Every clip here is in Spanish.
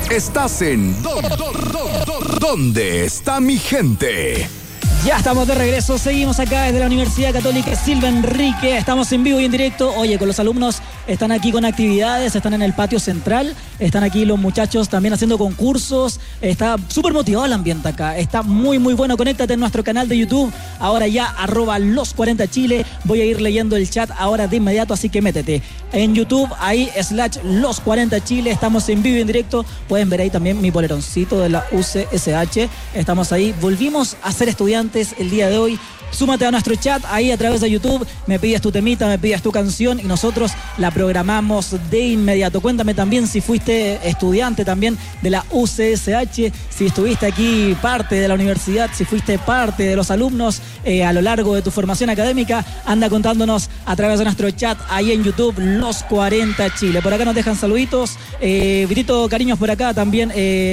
Estás en ¿Dónde está mi gente? Ya estamos de regreso, seguimos acá desde la Universidad Católica Silva Enrique, estamos en vivo y en directo. Oye, con los alumnos están aquí con actividades, están en el patio central, están aquí los muchachos también haciendo concursos, está súper motivado el ambiente acá, está muy bueno. Conéctate en nuestro canal de YouTube, ahora ya @los40chile, voy a ir leyendo el chat ahora de inmediato, así que métete en YouTube, ahí /los40chile, estamos en vivo y en directo, pueden ver ahí también mi poleroncito de la UCSH, estamos ahí, volvimos a ser estudiantes el día de hoy. Súmate a nuestro chat ahí a través de YouTube, me pides tu temita, me pides tu canción y nosotros la programamos de inmediato. Cuéntame también si fuiste estudiante también de la UCSH, si estuviste aquí parte de la universidad, si fuiste parte de los alumnos a lo largo de tu formación académica, anda contándonos a través de nuestro chat ahí en YouTube, Los 40 Chile. Por acá nos dejan saluditos, Vitito, cariños por acá también,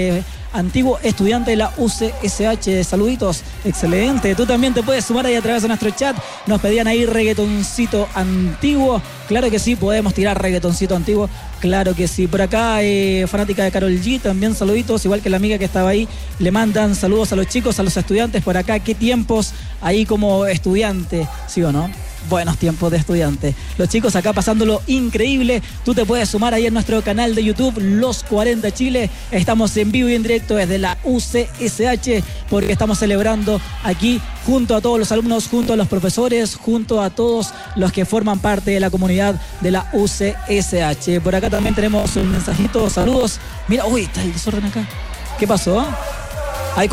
antiguo estudiante de la UCSH, saluditos, excelente. Tú también te puedes sumar ahí a través de nuestro chat. Nos pedían ahí reggaetoncito antiguo, claro que sí, podemos tirar reggaetoncito antiguo, claro que sí. Por acá, fanática de Karol G, también saluditos, igual que la amiga que estaba ahí, le mandan saludos a los chicos, a los estudiantes por acá. Qué tiempos ahí como estudiante, ¿sí o no? Buenos tiempos de estudiante. Los chicos acá pasándolo increíble. Tú te puedes sumar ahí en nuestro canal de YouTube, Los 40 Chile. Estamos en vivo y en directo desde la UCSH porque estamos celebrando aquí junto a todos los alumnos, junto a los profesores, junto a todos los que forman parte de la comunidad de la UCSH. Por acá también tenemos un mensajito, saludos. Mira, uy, está el desorden acá. ¿Qué pasó? Hay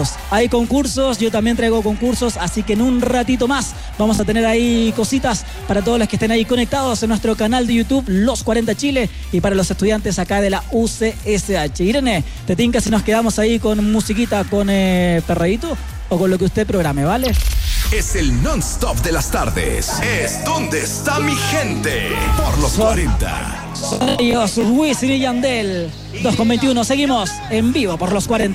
concursos, yo también traigo concursos, así que en un ratito más vamos a tener ahí cositas para todos los que estén ahí conectados en nuestro canal de YouTube, Los 40 Chile, y para los estudiantes acá de la UCSH. Irene, ¿te tinca si nos quedamos ahí con musiquita, con perreíto o con lo que usted programe, vale? Es el non-stop de las tardes. Es ¿Dónde está mi gente? Por los 40. Son ellos, Wisin y Yandel. 2:21, seguimos en vivo por los 40.